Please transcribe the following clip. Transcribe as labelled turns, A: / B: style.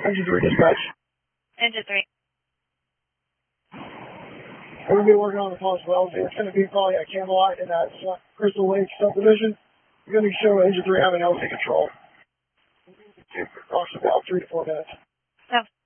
A: Engine 3 dispatch.
B: Engine 3.
A: We're going to be working on the pulse wells. It's going to be probably at Camelot in that Crystal Lake subdivision. We're going to show Engine 3 having LC control. Approximately about 3 to 4 minutes.
B: So.